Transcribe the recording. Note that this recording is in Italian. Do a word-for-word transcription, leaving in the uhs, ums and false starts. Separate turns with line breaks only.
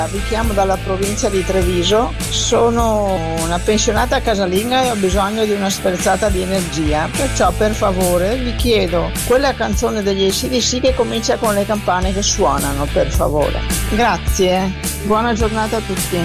Vi chiamo dalla provincia di Treviso, sono una pensionata casalinga e ho bisogno di una spruzzata di energia, perciò per favore vi chiedo quella canzone degli A C D C che comincia con le campane che suonano, per favore. Grazie, buona giornata a tutti.